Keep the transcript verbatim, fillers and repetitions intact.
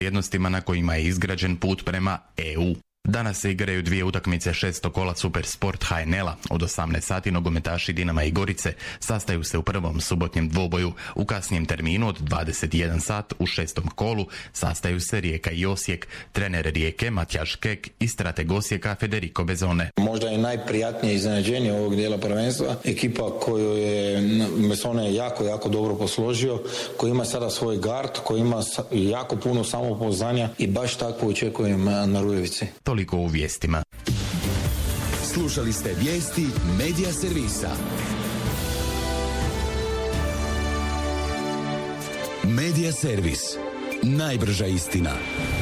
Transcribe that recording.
vrijednostima na kojima je izgrađen put prema E U. Danas se igraju dvije utakmice šesto kola Super Sport H N L-a. Od osamnaest sati nogometaši Dinama i Gorice sastaju se u prvom subotnjem dvoboju. U kasnijem terminu od dvadeset jedan sat u šestom kolu sastaju se Rijeka i Osijek. Trener Rijeke Matjaž Kek i strateg Osijeka Federico Bezone. Možda je najprijatnije iznenađenje ovog dijela prvenstva. Ekipa koju je Bezone jako, jako dobro posložio, koji ima sada svoj gard, koji ima jako puno samopouzdanja i baš tako očekujem na Rujevici. Toliko u vijestima. Slušali ste vijesti Medija servisa. Medija servis. Najbrža istina.